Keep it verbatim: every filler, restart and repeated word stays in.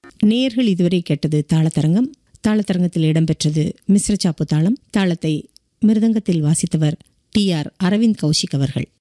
நேயர்கள் இதுவரை கேட்டது தாளத்தரங்கம். தாளத்தரங்கத்தில் இடம்பெற்றது மிஸ்ர சாப்பு தாளம். தாளத்தை மிருதங்கத்தில் வாசித்தவர் டி ஆர் அரவிந்த் கௌஷிக் அவர்கள்.